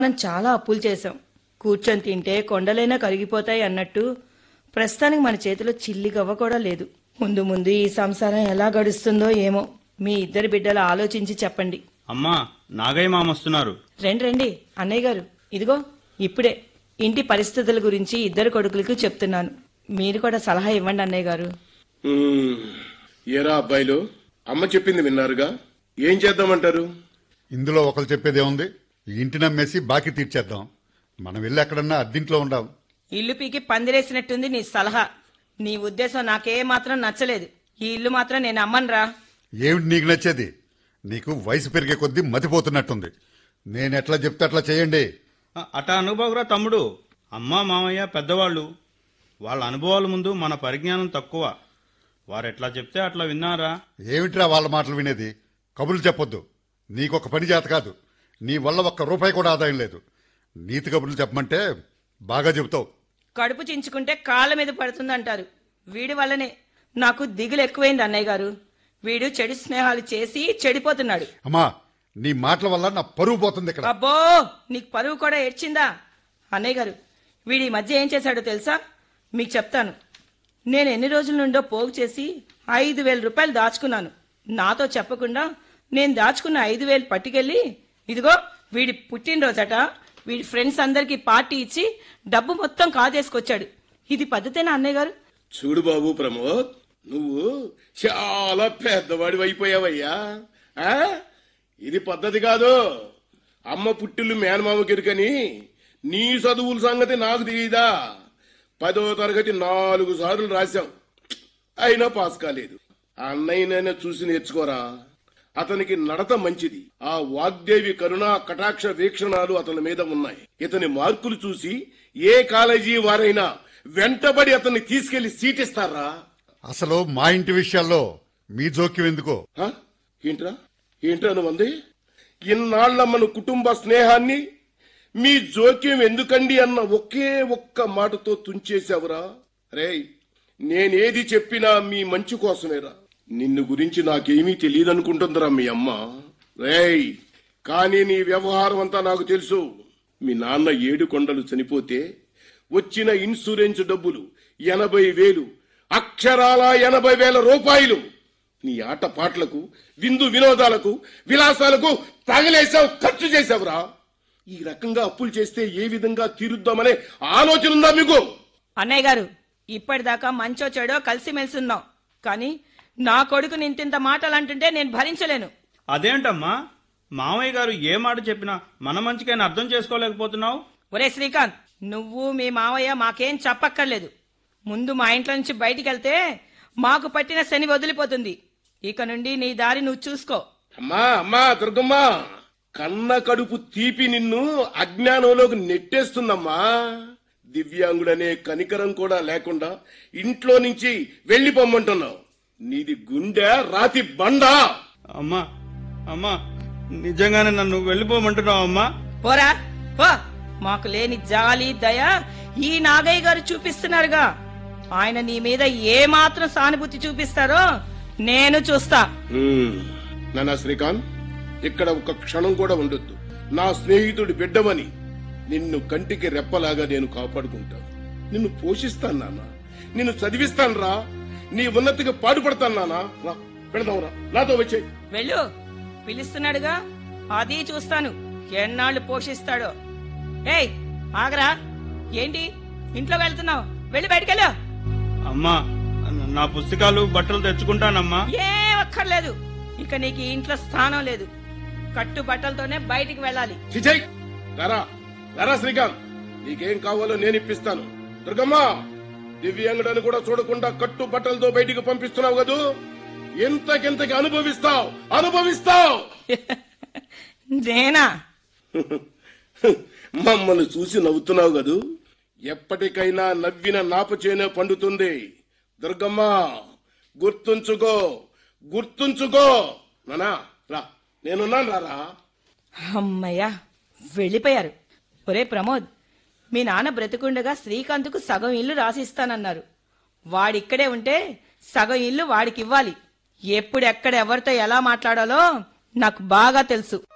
మనం చాలా అప్పులు చేశాం. కూర్చొని తింటే కొండలైనా కరిగిపోతాయి అన్నట్టు ప్రస్తుతానికి మన చేతిలో చిల్లి గవ్వ కూడా లేదు. ముందు ముందు ఈ సంసారం ఎలా గడుస్తుందో ఏమో. మీ ఇద్దరు బిడ్డలు ఆలోచించి చెప్పండి. అమ్మా, నాగయ్య మామ వస్తున్నారు. రండి రండి అన్నయ్య గారు. ఇదిగో ఇప్పుడే ఇంటి పరిస్థితుల గురించి ఇద్దరు కొడుకులకు చెప్తున్నాను. మీరు కూడా సలహా ఇవ్వండి అన్నయ్య గారు. ఏరా అబ్బాయిలు, అమ్మ చెప్పింది విన్నారుగా, ఏం చేద్దామంటారు? ఇందులో ఒకరు చెప్పేదే ఉంది. ఈ ఇంటి నమ్మేసి బాకీ తీర్చేద్దాం. మనం వెళ్ళి ఎక్కడన్నా అద్దింట్లో ఉండాం. ఇల్లు పీకి పందిరేసినట్టుంది నీ సలహా. నీ ఉద్దేశం నాకే మాత్రం నచ్చలేదు. ఈ ఇల్లు మాత్రం నేను అమ్మనురా. ఏమిటి నీకు నచ్చేది? నీకు వయసు పెరిగే కొద్దీ మతిపోతున్నట్టుంది. నేనెట్లా చెప్తే అట్లా చేయండి. అటా అనుభవరా తమ్ముడు. అమ్మా మామయ్య పెద్దవాళ్ళు. వాళ్ళ అనుభవాల ముందు మన పరిజ్ఞానం తక్కువ. వారెట్లా చెప్తే అట్లా విన్నారా? ఏమిట్రా వాళ్ళ మాటలు వినేది? కబుర్లు చెప్పొద్దు. నీకొక పని చేత కాదు. నీ వల్ల ఒక్క రూపాయి కూడా ఆదాయం లేదు. నీతి కబుర్లు చెప్పమంటే బాగా చెబుతావు. కడుపు చించుకుంటే కాళ్ళ మీద పడుతుందంటారు. వీడి వల్లనే నాకు దిగులు ఎక్కువైంది అన్నయ్య గారు. వీడు చెడు స్నేహాలు చేసి చెడిపోతున్నాడు. అమ్మా, నీ మాటల వల్ల నా పరువు పోతుంది ఇక్కడ. అబ్బో, నీకు పరువు కూడా ఏడ్చిందా? అన్నయ్య గారు, వీడి ఈ మధ్య ఏం చేశాడో తెలుసా? మీకు చెప్తాను. నేను ఎన్ని రోజుల నుండో పోగు చేసి 5,000 రూపాయలు దాచుకున్నాను. నాతో చెప్పకుండా నేను దాచుకున్న 5,000 పట్టుకెళ్ళి, ఇదిగో వీడి పుట్టినరోజట, వీడి ఫ్రెండ్స్ అందరికి పార్టీ ఇచ్చి డబ్బు మొత్తం కాజేసుకొచ్చాడు. ఇది పద్ధతేనా అన్నయ్య గారు? చూడు బాబు ప్రమోద్, నువ్వు చాలా పెద్దవాడి అయిపోయావయ్యా. ఇది పద్ధతి కాదు. అమ్మ పుట్టిల్లు మేనమామకిరుకని నీ చదువుల సంగతి నాకు తెలియదా? 10వ తరగతి 4 సార్లు రాశాం, అయినా పాస్ కాలేదు. అన్నయ్యనైనా చూసి నేర్చుకోరా. అతనికి నడత మంచిది. ఆ వాగ్దేవి కరుణా కటాక్ష వీక్షణాలు అతని మీద ఉన్నాయి. ఇతని మార్కులు చూసి ఏ కాలేజీ వారైనా వెంటబడి అతన్ని తీసుకెళ్లి సీటిస్తారా? అసలు మా ఇంటి విషయాల్లో మీ జోక్యం ఎందుకో? ఏంట్రా నువ్వంది? ఇన్నాళ్ల మన కుటుంబ స్నేహాన్ని మీ జోక్యం ఎందుకండి అన్న ఒకే ఒక్క మాటతో తుంచేశావురా. రేయ్, నేనేది చెప్పినా మీ మంచి కోసమేరా. నిన్ను గురించి నాకేమీ తెలియదనుకుంటుందిరా మీ అమ్మ. రేయ్, కానీ నీ వ్యవహారం అంతా నాకు తెలుసు. మీ నాన్న 7 కొండలు చనిపోతే వచ్చిన ఇన్సూరెన్స్ డబ్బులు 80,000, అక్షరాల 80,000 రూపాయలు నీ ఆటపాట్లకు, విందు వినోదాలకు, విలాసాలకు తగలేసావు, ఖర్చు చేసావురా. ఈ రకంగా అప్పులు చేస్తే ఏ విధంగా తీరుద్దామనే ఆలోచన ఉందా మీకు? అన్నయ్య గారు, ఇప్పటిదాకా మంచో చెడో కలిసిమెలిసి ఉన్నాం. కానీ నా కొడుకు నింతింత మాటలు అంటుంటే నేను భరించలేను. అదేంటమ్మా, మామయ్య గారు ఏ మాట చెప్పినా మన మంచికైనా అర్థం చేసుకోలేకపోతున్నావు? ఒరే శ్రీకాంత్, నువ్వు మీ మావయ్య మాకేం చెప్పక్కర్లేదు. ముందు మా ఇంట్లో నుంచి బయటికి వెళ్తే మాకు పట్టిన శని వదిలిపోతుంది. ఇక నుండి నీ దారి నువ్వు చూసుకో. అమ్మా దుర్గమ్మ, కన్న కడుపు తీపి నిన్ను అజ్ఞానంలోకి నెట్టేస్తుందమ్మా. దివ్యాంగుడనే కనికరం కూడా లేకుండా ఇంట్లో నుంచి వెళ్లిపోమ్మంటున్నావు. నీది గుండె రాతి బండా. అమ్మా, నిజంగానే నన్ను వెళ్ళిపోమంటున్నావు అమ్మా? పోరా పో. మాకు లేని జాలి దయ ఈ నాగయ్య గారు చూపిస్తున్నారుగా. ఆయన నీ మీద ఏ మాత్రం సానుభూతి చూపిస్తారో నేను చూస్తా. నానా శ్రీకాంత్, ఇక్కడ ఒక క్షణం కూడా ఉండొద్దు. నా స్నేహితుడి బిడ్డవని నిన్ను కంటికి రెప్పలాగా నేను కాపాడుకుంటాను. నిన్ను పోషిస్తాను నాన్న, నిన్ను చదివిస్తాను రా, నీ ఉన్నతికి పాటుపడతాను నాన్న. రా పెడదాంరా, నాతో వచ్చే. వెళ్ళు, పిలుస్తున్నాడుగా, అది చూస్తాను ఎన్నాళ్ళు పోషిస్తాడో. ఏయ్ ఆగరా, ఏంటి ఇంట్లో వెళ్తున్నావు? వెళ్ళి బయటకెళ్ళు. అమ్మా, నా పుస్తకాలు బట్టలు తెచ్చుకుంటానమ్మా. ఏం అక్కర్లేదు. ఇక నీకు ఇంట్లో స్థానం లేదు. కట్టు బట్టలతోనే బయటికి వెళ్ళాలి. రారా శ్రీకాంత్, నీకేం కావాలో నేను ఇప్పిస్తాను. దుర్గమ్మ, దివ్యాంగుడని కూడా చూడకుండా కట్టు బట్టలతో బయటికి పంపిస్తున్నావు కదూ, ఎంతకెంతకి అనుభవిస్తావు. నేనా? మమ్మల్ని చూసి నవ్వుతున్నావు కదూ, ఎప్పటికైనా నవ్విన నాపచేనే పండుతుంది. దుర్గమ్మ, గుర్తుంచుకో. నానా రా, నేనున్నాను. రారా. అమ్మయ్యా, వెళ్ళిపోయారు. ఒరే ప్రమోద్, మీ నాన్న బ్రతికుండగా శ్రీకాంత్కు సగం ఇల్లు రాసిస్తానన్నారు. వాడిక్కడే ఉంటే సగం ఇల్లు వాడికివ్వాలి. ఎప్పుడెక్కడ ఎవరితో ఎలా మాట్లాడాలో నాకు బాగా తెలుసు.